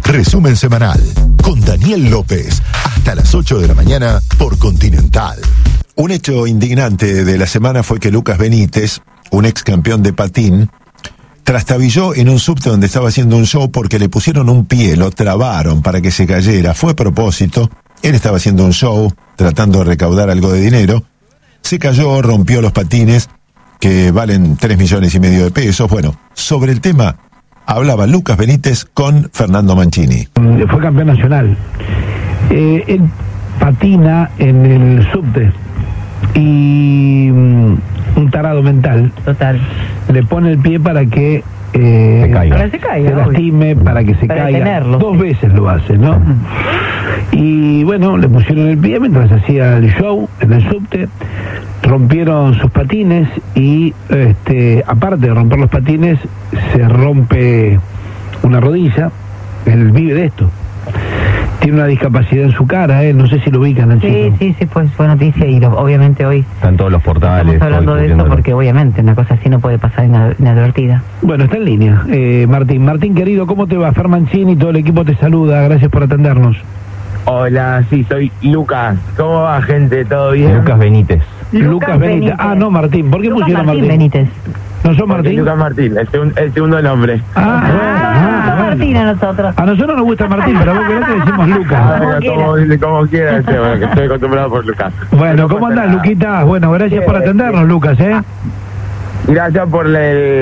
Resumen semanal con Daniel López. Hasta las 8 de la mañana por Continental. Un hecho indignante de la semana fue que Lucas Benítez, un ex campeón de patín, trastabilló en un subte donde estaba haciendo un show porque le pusieron un pie, lo trabaron para que se cayera. Fue a propósito. Él estaba haciendo un show, tratando de recaudar algo de dinero. Se cayó, rompió los patines, que valen 3,5 millones de pesos. Bueno, sobre el tema hablaba Lucas Benítez con Fernando Mancini. Fue campeón nacional. Él patina en el subte y un tarado mental. Total. Le pone el pie para que Para que se caiga, se lastime, para que se para caiga. detenerlo. 2 veces lo hace, ¿no? Y bueno, le pusieron el pie mientras hacía el show en el subte. Rompieron sus patines y aparte de romper los patines, se rompe una rodilla. Él vive de esto. Tiene una discapacidad en su cara, no sé si lo ubican al chico. Sí, pues fue noticia y obviamente hoy Están todos los portales. estamos hablando de eso discutiéndolo. porque obviamente una cosa así no puede pasar inadvertida. Bueno, está en línea. Martín querido, ¿cómo te va? Fer Mancini, todo el equipo te saluda, gracias por atendernos. Hola, sí, soy Lucas. ¿Cómo va, gente? ¿Todo bien? Lucas Benítez. Lucas Benítez. Ah, no, Martín. ¿Por qué Lucas pusieron Martín? Benítez. ¿No sos Porque Martín? Lucas Martín, el segundo nombre. Bueno. Martín a nosotros. A nosotros nos gusta Martín, pero a vos querés te decimos Lucas. Como quiera, que estoy acostumbrado por Lucas. Bueno, No ¿cómo pasa andás, nada. Luquita? Bueno, gracias por Bien, atendernos, Lucas, Gracias por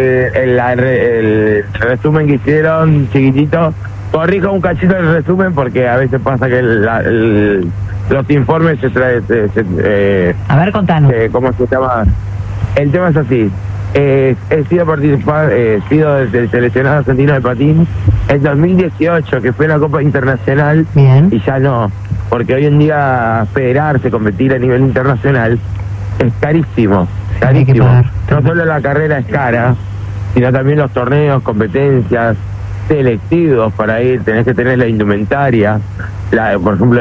el resumen que hicieron, chiquitito. Corrijo un cachito el resumen porque a veces pasa que los informes se traen... A ver, contanos. ¿Cómo se llama? El tema es así. He sido del seleccionado argentino de patín en 2018, que fue la Copa Internacional. Bien. Y ya no, porque hoy en día federarse, competir a nivel internacional es carísimo, Hay que carísimo. pagar. No solo la carrera es cara, sino también los torneos, competencias, selectivos para ir, tenés que tener la indumentaria, por ejemplo,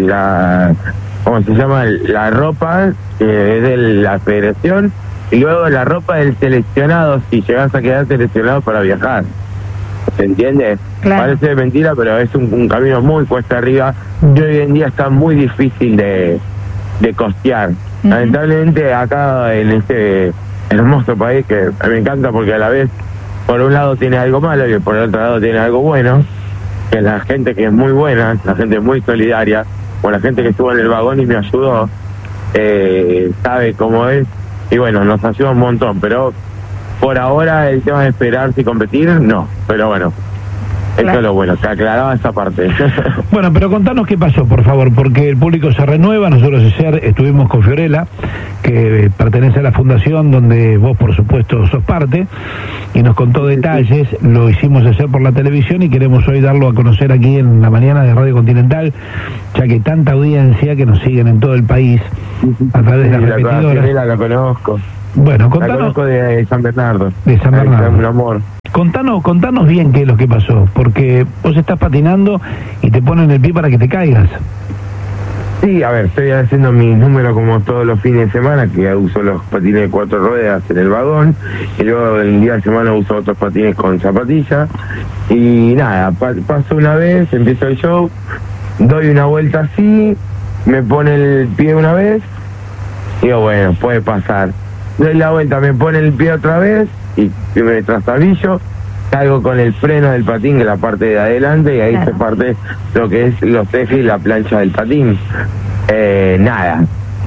¿cómo se llama? La ropa es de la federación y luego la ropa del seleccionado si llegas a quedar seleccionado para viajar. ¿Se entiende? Claro. Parece mentira, pero es un camino muy cuesta arriba y hoy en día está muy difícil de costear. Lamentablemente acá en este hermoso país que me encanta porque a la vez por un lado tiene algo malo y por el otro lado tiene algo bueno, que la gente que es muy buena, la gente muy solidaria, o la gente que estuvo en el vagón y me ayudó, sabe cómo es, y bueno, nos ayuda un montón, pero por ahora el tema de esperarse y competir, no, pero bueno, eso es lo bueno, se aclaraba esa parte. Bueno, pero contanos qué pasó, por favor, porque el público se renueva. Nosotros ayer estuvimos con Fiorella, que pertenece a la fundación donde vos, por supuesto, sos parte, y nos contó detalles. Lo hicimos ayer por la televisión y queremos hoy darlo a conocer aquí en la mañana de Radio Continental, ya que tanta audiencia que nos siguen en todo el país a través de las repetidoras. Fiorella la conozco. Bueno, La contanos conozco de San Bernardo. de San Bernardo. Un amor. Contanos bien qué es lo que pasó, porque vos estás patinando y te ponen el pie para que te caigas. Sí, a ver, estoy haciendo mi número como todos los fines de semana, que uso los patines de 4 ruedas en el vagón, y luego el día de semana uso otros patines con zapatilla, y nada, paso una vez, empiezo el show, doy una vuelta así, me pone el pie una vez, digo, bueno, puede pasar. Doy la vuelta, me pone el pie otra vez, y me trastabillo, caigo con el freno del patín, que es la parte de adelante, y ahí Claro. se parte lo que es los ejes y la plancha del patín. Nada,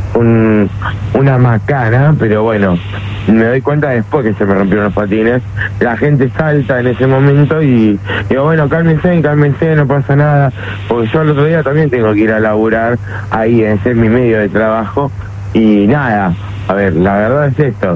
una macana, pero bueno, me doy cuenta después que se me rompieron los patines. La gente salta en ese momento y digo, bueno, cálmense, no pasa nada, porque yo el otro día también tengo que ir a laburar ahí, ese es mi medio de trabajo, y nada, a ver, la verdad es esto.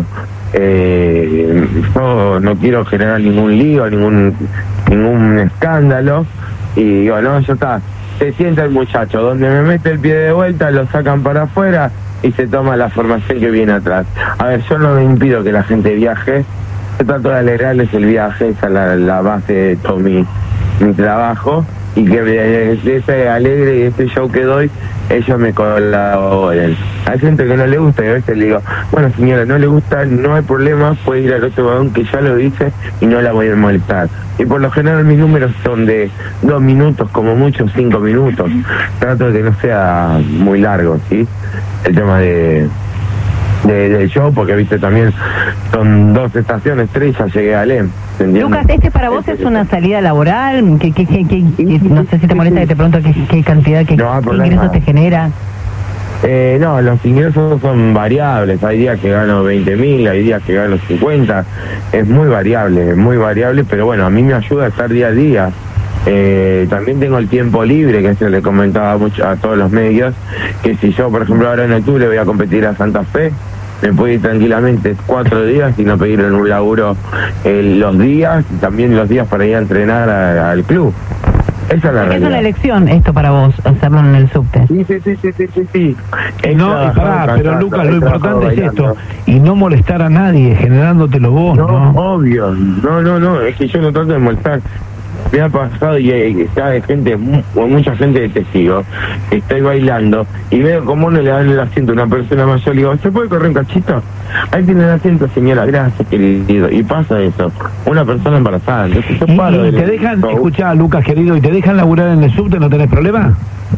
Yo no quiero generar ningún lío, ningún escándalo, y digo, no, ya está, se sienta el muchacho, donde me mete el pie de vuelta, lo sacan para afuera y se toma la formación que viene atrás. A ver, yo no me impido que la gente viaje, yo trato de alegrarles el viaje, esa es la base de todo mi trabajo, y que de ese alegre y ese show que doy, ellos me colaboran. Hay gente que no le gusta y a veces le digo, bueno señora, no le gusta, no hay problema, puede ir al otro vagón que ya lo dice y no la voy a molestar. Y por lo general mis números son de 2 minutos, como mucho 5 minutos. Trato de que no sea muy largo, ¿sí? El tema del show, porque viste también son 2 estaciones, 3, ya llegué a Alem. Lucas, para vos es una salida laboral, no sé si te molesta que te pregunto qué cantidad, qué ingresos te genera. No, los ingresos son variables, hay días que gano 20.000, hay días que gano 50, es muy variable, pero bueno, a mí me ayuda a estar día a día. También tengo el tiempo libre, que eso le comentaba mucho a todos los medios, que si yo, por ejemplo, ahora en octubre voy a competir a Santa Fe, me puedo ir tranquilamente 4 días y no pedir en un laburo los días, y también los días para ir a entrenar al club. Esa es la realidad. Es una elección esto para vos, hacerlo en el subte. Sí. No, pero Lucas, lo importante es esto, y no molestar a nadie, generándotelo vos, ¿no? Obvio, no, es que yo no trato de molestar. Me ha pasado y hay gente, mucha gente de testigo, estoy bailando y veo cómo no le dan el asiento a una persona mayor y digo, ¿se puede correr un cachito? Ahí tiene el asiento, señora, gracias querido. Y pasa eso, una persona embarazada. Entonces yo paro y te dejan, show. Escuchá Lucas querido, ¿y te dejan laburar en el subte? ¿No tenés problema?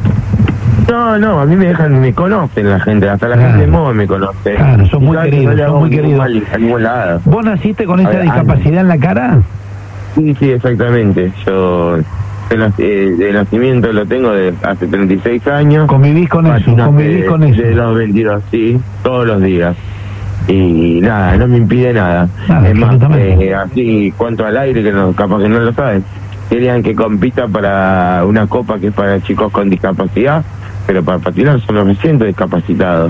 No, a mí me conocen la gente, hasta la gente de moda me conoce. Claro, son muy queridos, a ningún lado. ¿Vos naciste con esa discapacidad en la cara? Sí, exactamente. Yo de nacimiento lo tengo de hace 36 años. ¿Convivís con eso? De los 22, sí, todos los días. Y nada, no me impide nada. Es más, así, cuanto al aire, que capaz que no lo saben, querían que compita para una copa que es para chicos con discapacidad, pero para patinar son 900 discapacitados.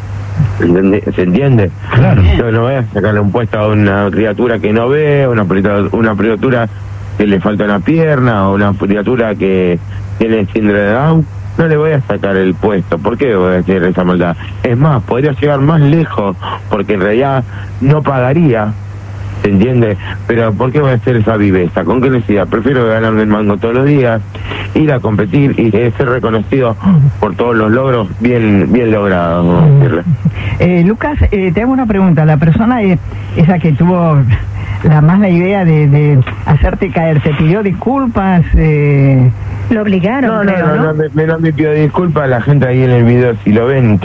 ¿Se entiende? Claro. Yo no voy a sacarle un puesto a una criatura que no ve, una criatura que le falta una pierna, o una criatura que tiene síndrome de Down. No le voy a sacar el puesto. ¿Por qué voy a hacer esa maldad? Es más, podría llegar más lejos, porque en realidad no pagaría, ¿se entiende? Pero ¿por qué voy a hacer esa viveza? ¿Con qué necesidad? Prefiero ganarme el mango todos los días, ir a competir y ser reconocido por todos los logros bien logrados, vamos a decirle. Lucas, te hago una pregunta. La persona esa que tuvo la idea de hacerte caer, ¿te pidió disculpas? Lo obligaron, no me pidió disculpas a la gente ahí en el video, si lo ven,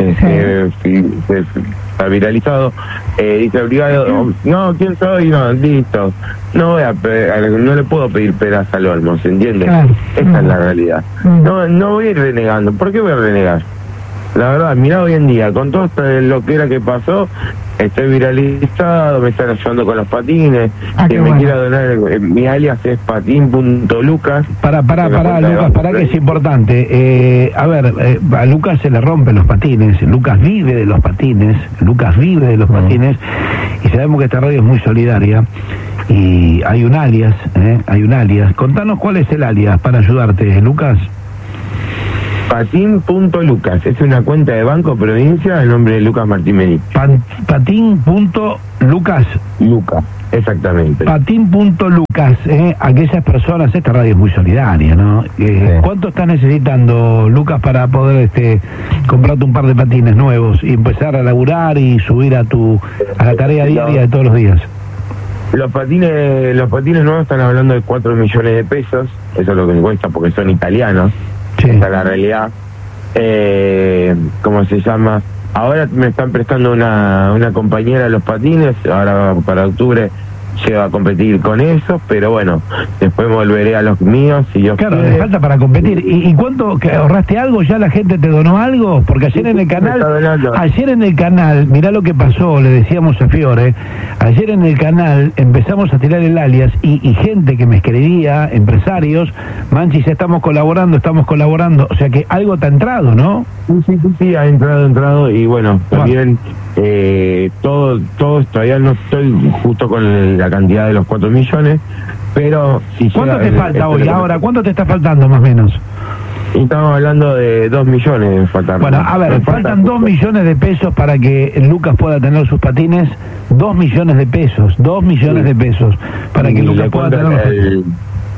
está viralizado, dice obligado, no, ¿quién soy? No, listo, no le puedo pedir peras al olmo, ¿se entiende? Claro. Esa es la realidad. No voy a ir renegando. ¿Por qué voy a renegar? La verdad, mirá hoy en día, con todo lo que era que pasó, estoy viralizado, me están ayudando con los patines, me quiero donar, mi alias es patin.lucas. Para Lucas, que es importante. A Lucas se le rompen los patines, Lucas vive de los patines, y sabemos que esta radio es muy solidaria, y hay un alias. Contanos cuál es el alias para ayudarte, Lucas. Patin.lucas, es una cuenta de Banco Provincia, el nombre de Lucas Martín Benítez. Patin.lucas. Lucas, exactamente. Patin.lucas, aquellas personas, esta radio es muy solidaria, ¿no? Sí. ¿Cuánto estás necesitando, Lucas, para poder comprarte un par de patines nuevos y empezar a laburar y subir a la tarea diaria de todos los días? Los patines nuevos están hablando de 4 millones de pesos, eso es lo que me cuesta porque son italianos. Sí. Esa es la realidad. ¿Cómo se llama? Ahora me están prestando una compañera los patines, ahora para octubre llego a competir con eso, pero bueno, después volveré a los míos si yo quiero. Le falta para competir. ¿Y cuánto que ahorraste algo? ¿Ya la gente te donó algo? Porque ayer en el canal, mirá lo que pasó, le decíamos a Fiore, ayer en el canal empezamos a tirar el alias y gente que me escribía, empresarios, Manchi, ya estamos colaborando, o sea que algo te ha entrado, ¿no? Sí, ha entrado y bueno, también todo todavía no estoy justo con la cantidad de los 4 millones, pero si ¿cuánto te falta hoy? Ahora, ¿cuánto te está faltando más o menos? Y estamos hablando de 2 millones faltan. Bueno, a ver, faltan 2 millones de pesos para que Lucas pueda tener sus patines. 2 millones de pesos, 2 millones de pesos para que Lucas pueda tener los patines.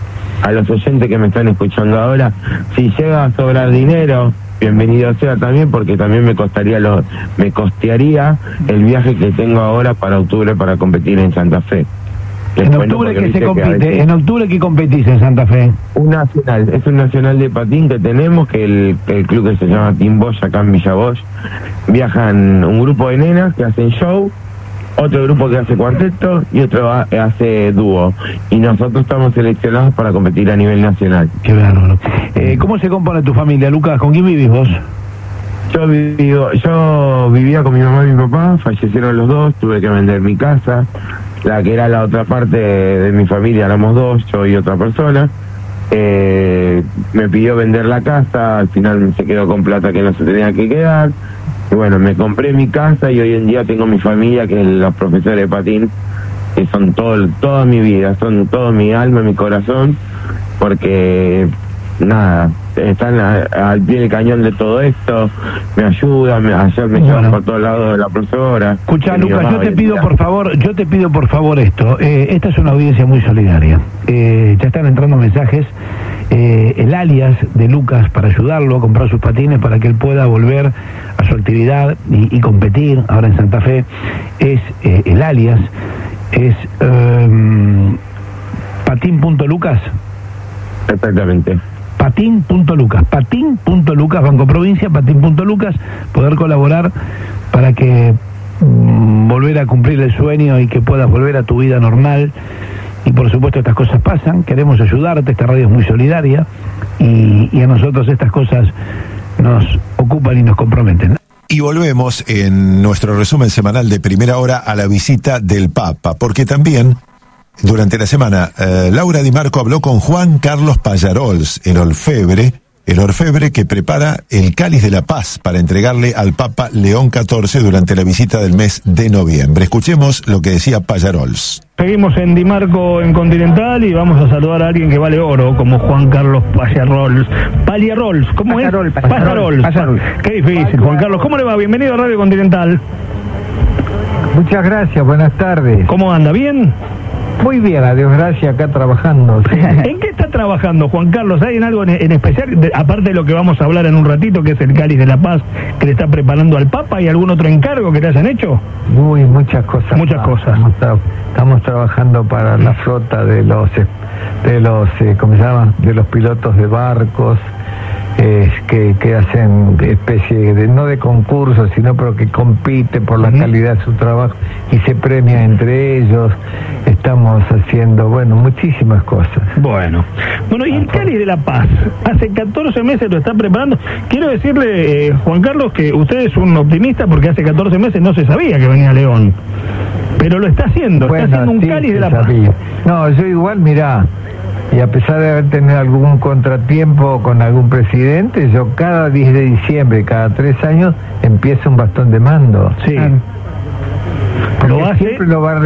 a los oyentes que me están escuchando ahora, si llega a sobrar dinero, bienvenido sea también, porque también me costearía el viaje que tengo ahora para octubre para competir en Santa Fe. ¿En octubre qué se compite? ¿En octubre qué competís en Santa Fe? Un nacional, es un nacional de patín que tenemos, que el club que se llama Team Bosch, acá en Villa Bosch. Viajan un grupo de nenas que hacen show, otro grupo que hace cuarteto y otro hace dúo. Y nosotros estamos seleccionados para competir a nivel nacional. Qué bárbaro. ¿Cómo se compone tu familia, Lucas? ¿Con quién vivís vos? Yo vivía con mi mamá y mi papá, fallecieron los dos, tuve que vender mi casa. La que era la otra parte de mi familia, éramos dos, yo y otra persona. Me pidió vender la casa, al final se quedó con plata que no se tenía que quedar. Y bueno, me compré mi casa y hoy en día tengo mi familia, que es los profesores de patín, que son toda mi vida, son todo mi alma, mi corazón, porque nada, están al pie del cañón de todo esto, me ayudan, ayer me llevan por todos lados de la profesora. Escuchá, Lucas, yo te pido por favor esto, esta es una audiencia muy solidaria, ya están entrando mensajes, el alias de Lucas para ayudarlo a comprar sus patines para que él pueda volver a su actividad y competir ahora en Santa Fe, es el alias, es patín.lucas. Exactamente. Patín.lucas, Banco Provincia, patín.lucas, poder colaborar para que volver a cumplir el sueño y que puedas volver a tu vida normal. Y por supuesto estas cosas pasan, queremos ayudarte, esta radio es muy solidaria y a nosotros estas cosas nos ocupan y nos comprometen. Y volvemos en nuestro resumen semanal de Primera Hora a la visita del Papa, porque también durante la semana, Laura Di Marco habló con Juan Carlos Pallarols, el orfebre que prepara el Cáliz de la Paz para entregarle al Papa León XIV durante la visita del mes de noviembre. Escuchemos lo que decía Pallarols. Seguimos en Di Marco en Continental y vamos a saludar a alguien que vale oro, como Juan Carlos Pallarols. ¿Cómo es? Pallarols. Qué difícil, Juan Carlos. ¿Cómo le va? Bienvenido a Radio Continental. Muchas gracias, buenas tardes. ¿Cómo anda? ¿Bien? Muy bien, a Dios gracias, acá trabajando. Sí. ¿En qué está trabajando, Juan Carlos? ¿Hay en algo en especial, aparte de lo que vamos a hablar en un ratito, que es el Cáliz de la Paz, que le está preparando al Papa? ¿Y algún otro encargo que le hayan hecho? Muchas cosas. Estamos trabajando para la flota de los ¿cómo se llama? De los pilotos de barcos, que hacen especie de, no de concursos, sino pero que compiten por la calidad de su trabajo y se premia entre ellos. Estamos haciendo, muchísimas cosas. Bueno, y el Cáliz de la Paz, hace 14 meses lo está preparando. Quiero decirle, Juan Carlos, que usted es un optimista porque hace 14 meses no se sabía que venía León. Pero lo está haciendo, está haciendo un Cáliz de la Paz. No, yo igual, mirá, y a pesar de haber tenido algún contratiempo con algún presidente, yo cada 10 de diciembre, cada 3 años, empiezo un bastón de mando. Sí. ¿Lo hace?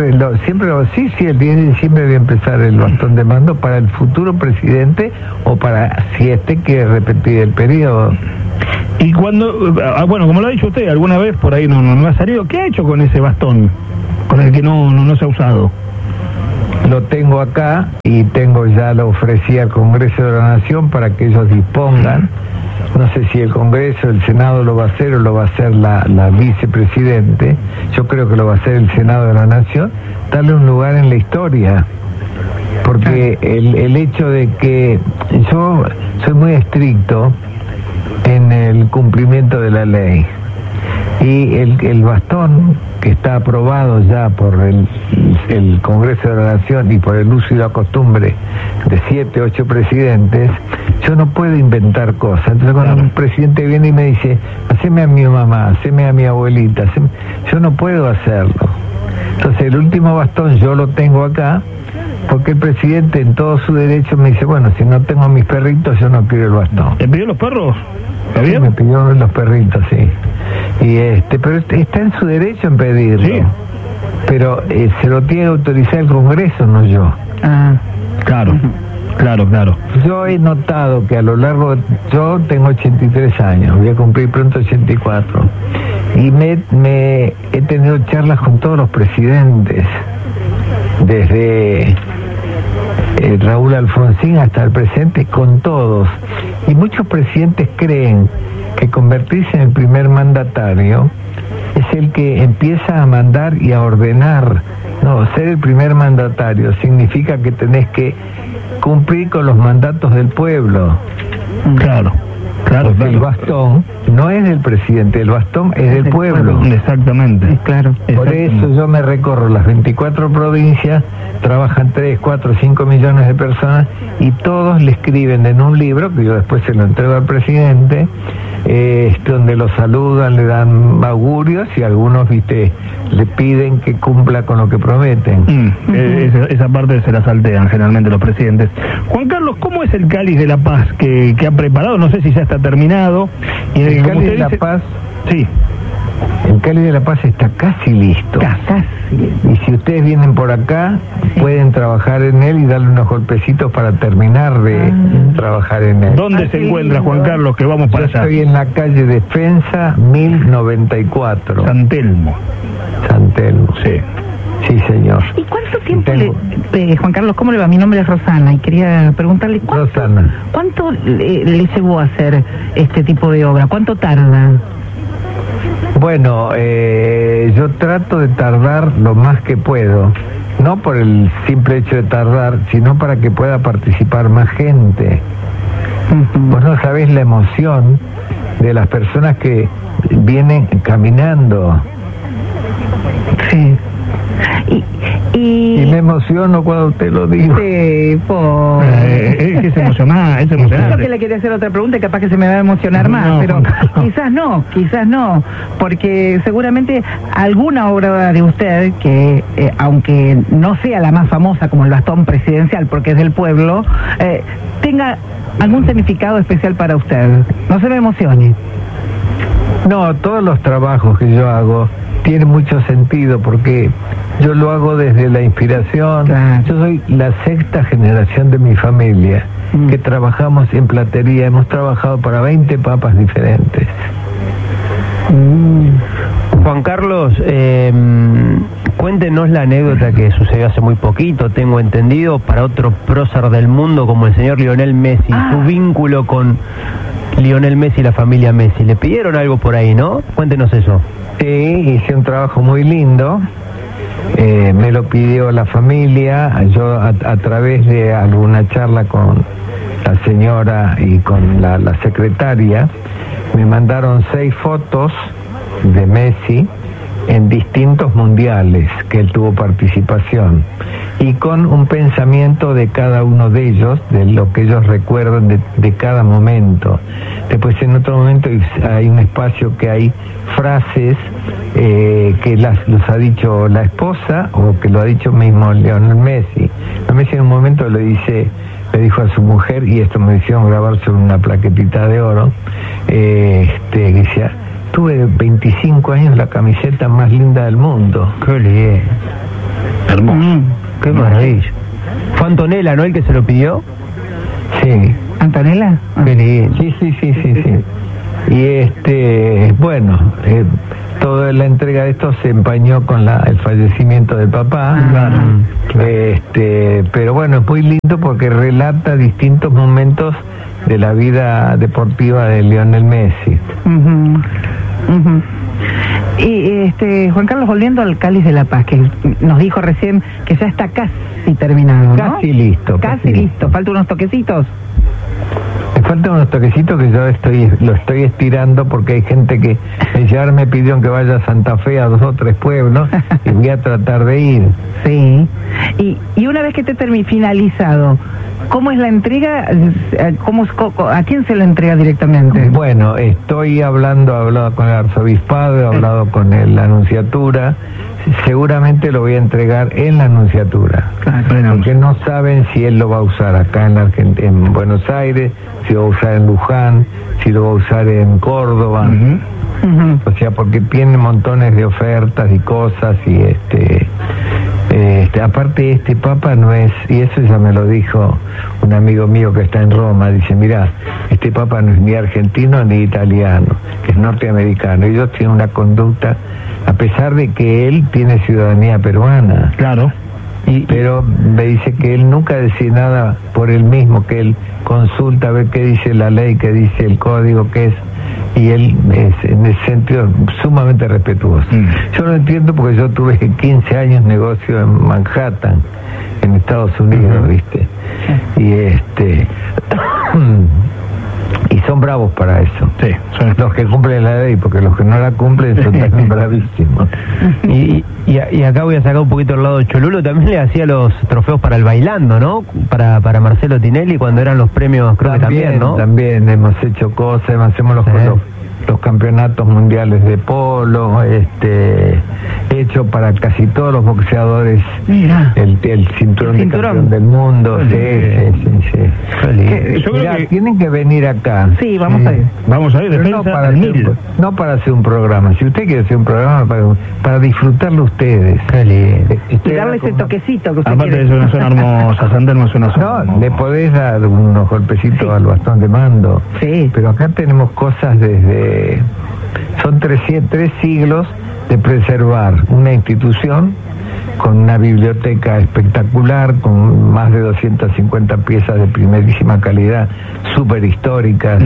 Sí, el 10 de diciembre voy a empezar el bastón de mando para el futuro presidente o para si quiere repetir el periodo. Y cuando, como lo ha dicho usted, alguna vez por ahí no ha salido, ¿qué ha hecho con ese bastón? Con el que no se ha usado. Lo tengo acá y ya lo ofrecí al Congreso de la Nación para que ellos dispongan. No sé si el Congreso, el Senado lo va a hacer o lo va a hacer la vicepresidente. Yo creo que lo va a hacer el Senado de la Nación. Darle un lugar en la historia. Porque el hecho de que yo soy muy estricto en el cumplimiento de la ley. Y el bastón que está aprobado ya por el Congreso de la Nación y por el uso y la costumbre de 7, 8 presidentes, yo no puedo inventar cosas. Entonces cuando un presidente viene y me dice, haceme a mi mamá, haceme a mi abuelita, yo no puedo hacerlo. Entonces el último bastón yo lo tengo acá, porque el presidente en todo su derecho me dice, si no tengo a mis perritos, yo no quiero el bastón. ¿Le pidió los perros? Sí, me pidió los perritos, sí. Pero está en su derecho en pedirlo. Sí. Pero se lo tiene que autorizar el Congreso, no yo. Claro. Yo he notado que a lo largo, yo tengo 83 años, voy a cumplir pronto 84, y he tenido charlas con todos los presidentes, desde Raúl Alfonsín hasta el presente, con todos. Y muchos presidentes creen que convertirse en el primer mandatario es el que empieza a mandar y a ordenar. No, ser el primer mandatario significa que tenés que cumplir con los mandatos del pueblo. Claro. Claro, porque el bastón no es del presidente, el bastón es del pueblo. Exactamente. Claro. Por eso yo me recorro las 24 provincias, trabajan 3, 4, 5 millones de personas y todos le escriben en un libro, que yo después se lo entrego al presidente, donde lo saludan, le dan augurios y algunos, viste, le piden que cumpla con lo que prometen. Esa parte se la saltean generalmente los presidentes. Juan Carlos, ¿cómo es el Cáliz de la Paz que ha preparado? No sé si ya está terminado. Y el Cáliz de la Paz, sí. El Cáliz de la Paz está casi listo. Y si ustedes vienen por acá, pueden trabajar en él y darle unos golpecitos para terminar de trabajar en él. ¿Dónde se encuentra, Juan Carlos, que vamos para allá? Estoy en la calle Defensa 1094. San Telmo. San Telmo. Sí. Sí, señor. ¿Y cuánto tiempo Juan Carlos, cómo le va? Mi nombre es Rosana y quería preguntarle ¿cuánto le llevó a hacer este tipo de obra? ¿Cuánto tarda? Bueno, yo trato de tardar lo más que puedo, no por el simple hecho de tardar, sino para que pueda participar más gente. Vos no sabés la emoción de las personas que vienen caminando. Sí. Y me emociono cuando te lo digo. Sí, es emocionante, es emocionante. Yo que le quería hacer otra pregunta y capaz que se me va a emocionar más, pero quizás no, porque seguramente alguna obra de usted que, aunque no sea la más famosa como el bastón presidencial porque es del pueblo, tenga algún significado especial para usted. No se me emocione. No, todos los trabajos que yo hago tienen mucho sentido porque yo lo hago desde la inspiración. Claro. Yo soy la 6ª generación de mi familia que trabajamos en platería. Hemos trabajado para 20 papas diferentes. Juan Carlos, cuéntenos la anécdota que sucedió hace muy poquito, tengo entendido, para otro prócer del mundo como el señor Lionel Messi, su vínculo con Lionel Messi y la familia Messi. ¿Le pidieron algo por ahí, no? Cuéntenos eso. Sí, hice un trabajo muy lindo. Me lo pidió la familia. Yo a través de alguna charla con la señora y con la secretaria, me mandaron 6 fotos de Messi en distintos mundiales que él tuvo participación y con un pensamiento de cada uno de ellos, de lo que ellos recuerdan de cada momento. Después en otro momento hay un espacio que hay frases que los ha dicho la esposa o que lo ha dicho mismo Lionel Messi. Messi en un momento le dijo a su mujer, y esto me hicieron grabar sobre una plaquetita de oro, que decía: tuve 25 años la camiseta más linda del mundo. ¡Qué bien! Hermoso. ¡Qué maravilla! ¿Fue Antonella, no, el que se lo pidió? Sí. ¿Antonella? Qué lindo. Sí. Y bueno, toda la entrega de esto se empañó con el fallecimiento del papá. Claro. Pero bueno, es muy lindo porque relata distintos momentos de la vida deportiva de Lionel Messi. Y Juan Carlos, volviendo al Cáliz de la Paz, que nos dijo recién que ya está casi terminado, ¿no? Casi listo. Casi listo. ¿Faltan unos toquecitos? Me faltan unos toquecitos que yo lo estoy estirando porque hay gente que ya me pidió que vaya a Santa Fe, a 2 o 3 pueblos, y voy a tratar de ir. Sí. Y una vez que esté finalizado, ¿cómo es la entrega? ¿A quién se la entrega directamente? Bueno, he hablado con el arzobispado, he hablado con la anunciatura. Seguramente lo voy a entregar en la anunciatura, porque no saben si él lo va a usar acá en Buenos Aires, si lo va a usar en Luján, si lo va a usar en Córdoba. O sea, porque tiene montones de ofertas y cosas y aparte este papa no es, y eso ya me lo dijo un amigo mío que está en Roma, dice: mirá, este papa no es ni argentino ni italiano, es norteamericano, y ellos tienen una conducta, a pesar de que él tiene ciudadanía peruana. Claro. pero me dice que él nunca decide nada por él mismo, que él consulta a ver qué dice la ley, qué dice el código, qué es, y él es en ese sentido sumamente respetuoso. Yo lo entiendo porque yo tuve 15 años negocio en Manhattan, en Estados Unidos, ¿viste? Y son bravos para eso. Sí, son los que cumplen la ley, porque los que no la cumplen son también bravísimos. Y acá voy a sacar un poquito el lado de Cholulo, también le hacía los trofeos para el bailando, ¿no? Para Marcelo Tinelli cuando eran los premios, creo que también, ¿no? También hemos hecho cosas, hacemos los campeonatos mundiales de polo, hecho para casi todos los boxeadores. Mira. El cinturón de campeón del mundo. Sí. Yo creo que tienen que venir acá. Sí, vamos a ir. Vamos a ir, pero no para hacer un programa. Si usted quiere hacer un programa, para disfrutarlo ustedes. Y darle ese toquecito que usted aparte quiere. es una zona hermosa, San Telmo es una zona hermosa. Le podés dar unos golpecitos al bastón de mando. Sí. Pero acá tenemos cosas desde... Son 3 siglos de preservar una institución con una biblioteca espectacular, con más de 250 piezas de primerísima calidad, súper históricas.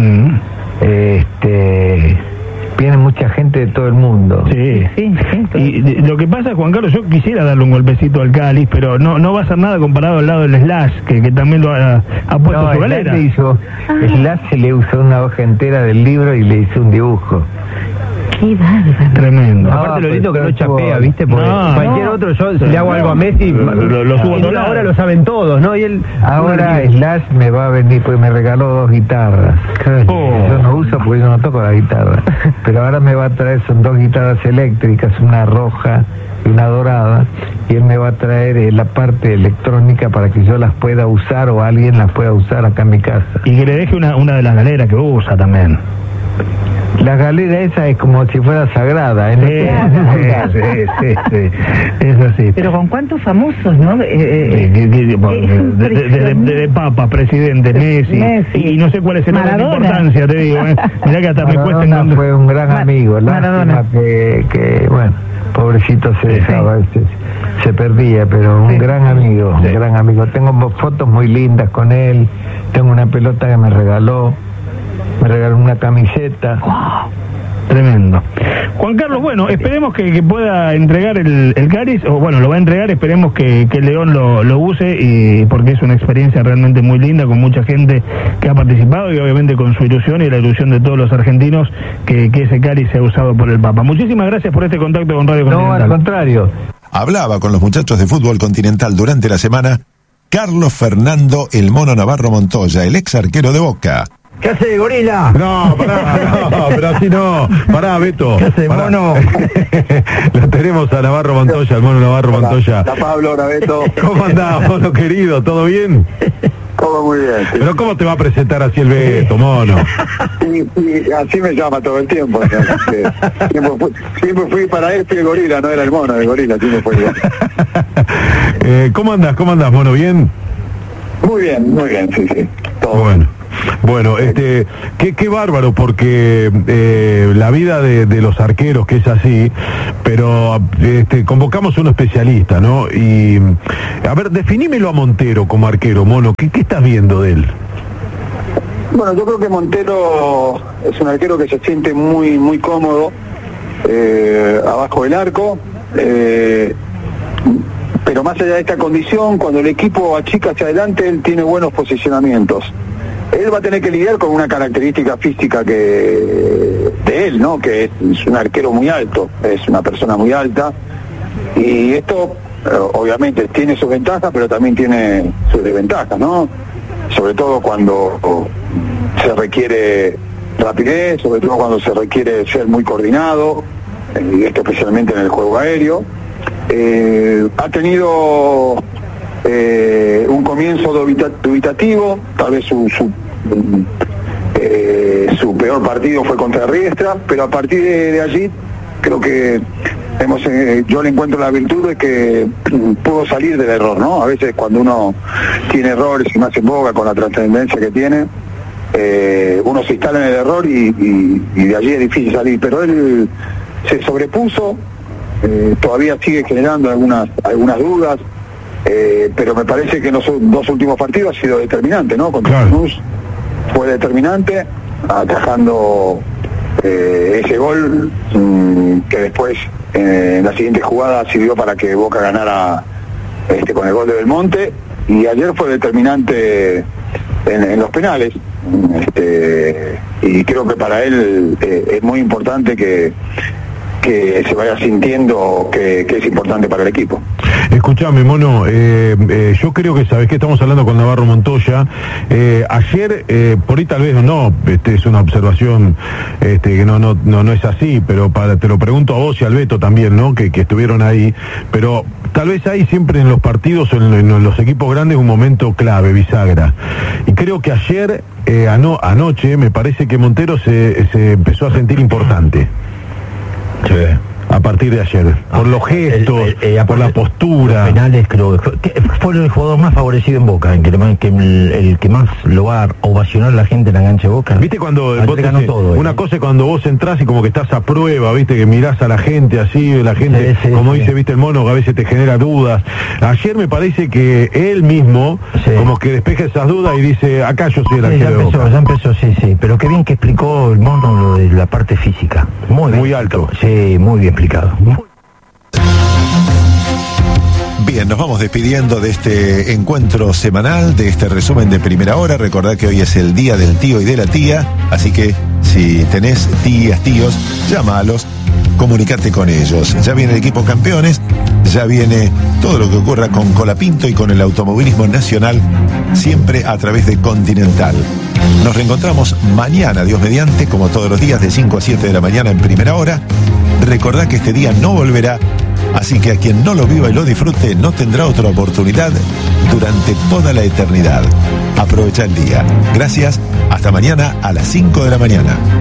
Viene mucha gente de todo el mundo. Sí. Y lo que pasa, Juan Carlos, yo quisiera darle un golpecito al cáliz, pero no va a ser nada comparado al lado del Slash, que también lo ha puesto su galera. Slash se le usó una hoja entera del libro y le hizo un dibujo. Qué bárbaro. Tremendo. Aparte lo lindo que no chapea, ¿viste? Porque cualquier otro, yo si le hago algo a Messi, lo subo todo. Ahora lo saben todos, ¿no? Y él ahora Slash me va a venir porque me regaló 2 guitarras. Yo no uso porque yo no toco la guitarra. Pero ahora me va a traer, son 2 guitarras eléctricas, una roja y una dorada, y él me va a traer la parte electrónica para que yo las pueda usar o alguien las pueda usar acá en mi casa. Y que le deje una de las galeras que usa también. La galera esa es como si fuera sagrada, ¿eh? Sí, es así. Pero con cuántos famosos, ¿no? De Papa, presidente, Messi. Y no sé cuál es el orden de importancia, te digo. Mirá que hasta me cuesta Maradona fue un gran amigo. Lástima que bueno, pobrecito se dejaba, se perdía, pero un gran amigo, un gran amigo. Tengo fotos muy lindas con él, tengo una pelota que me regaló una camiseta. Tremendo. Juan Carlos, bueno, esperemos que pueda entregar el cáliz, o bueno, lo va a entregar, esperemos que León lo use, y porque es una experiencia realmente muy linda, con mucha gente que ha participado, y obviamente con su ilusión y la ilusión de todos los argentinos que ese cáliz sea usado por el Papa. Muchísimas gracias por este contacto con Radio Continental. No, al contrario. Hablaba con los muchachos de Fútbol Continental durante la semana Carlos Fernando El Mono Navarro Montoya, el ex arquero de Boca. ¿Qué hace, gorila? No, pero así no. Pará, Beto. ¿Qué hace, mono? Lo tenemos a Navarro Montoya, el Mono Navarro Montoya. Hola Pablo, hola Beto. ¿Cómo andás, mono querido? ¿Todo bien? Todo muy bien. Sí. Pero ¿cómo te va a presentar así el Beto, mono? Sí, así me llama todo el tiempo. Siempre fui para el gorila, no era el mono, el gorila, siempre fue igual. ¿Cómo andás, mono? ¿Bien? Muy bien, sí. Todo bueno. Bueno, qué bárbaro, porque la vida de los arqueros, que es así, pero convocamos a un especialista, ¿no? Y, a ver, definímelo a Montero como arquero, mono, ¿qué estás viendo de él? Bueno, yo creo que Montero es un arquero que se siente muy, muy cómodo abajo del arco, pero más allá de esta condición, cuando el equipo achica hacia adelante, él tiene buenos posicionamientos. Él va a tener que lidiar con una característica física de él, ¿no? Que es un arquero muy alto, es una persona muy alta, y esto obviamente tiene sus ventajas, pero también tiene sus desventajas, ¿no? Sobre todo cuando se requiere rapidez, sobre todo cuando se requiere ser muy coordinado, y esto especialmente en el juego aéreo. Ha tenido un comienzo dubitativo, tal vez su peor partido fue contra Riestra, pero a partir de allí creo que yo le encuentro la virtud de que pudo salir del error, ¿no? A veces cuando uno tiene errores y más en Boca con la trascendencia que tiene, uno se instala en el error y de allí es difícil salir, pero él se sobrepuso, todavía sigue generando algunas dudas, pero me parece que en los dos últimos partidos ha sido determinante, ¿no? Contra Lanús fue determinante, atajando ese gol que después en la siguiente jugada sirvió para que Boca ganara con el gol de Belmonte, y ayer fue determinante en los penales, y creo que para él es muy importante que se vaya sintiendo que es importante para el equipo. Escuchame, Mono, yo creo que sabes que estamos hablando con Navarro Montoya. Ayer, por ahí tal vez no, es una observación que no es así, pero te lo pregunto a vos y al Beto también, ¿no? Que estuvieron ahí, pero tal vez hay siempre en los partidos o en los equipos grandes un momento clave, bisagra. Y creo que ayer, anoche, me parece que Montero se empezó a sentir importante. Sí. A partir de ayer, por los gestos, por la postura. Los penales, creo que fue el jugador más favorecido en Boca, el que más lo va a ovacionar la gente en la cancha de Boca. ¿Viste cuando vos ganó todo, una cosa es cuando vos entrás y como que estás a prueba, viste, que mirás a la gente así, la gente, como dice, viste el Mono, que a veces te genera dudas? Ayer me parece que él mismo, como que despeja esas dudas y dice, acá yo soy el arquero de Boca. Ya empezó, sí, pero qué bien que explicó el Mono lo de la parte física. Muy alto. Sí, muy bien explicado. Bien, nos vamos despidiendo de este encuentro semanal, de este resumen de Primera Hora. Recordad que hoy es el día del tío y de la tía, así que si tenés tías, tíos, llámalos, comunicate con ellos. Ya viene el equipo campeones, ya viene todo lo que ocurra con Colapinto y con el automovilismo nacional, siempre a través de Continental. Nos reencontramos mañana, Dios mediante, como todos los días, de 5 a 7 de la mañana en Primera Hora. Recordá que este día no volverá, así que a quien no lo viva y lo disfrute no tendrá otra oportunidad durante toda la eternidad. Aprovecha el día. Gracias, hasta mañana a las 5 de la mañana.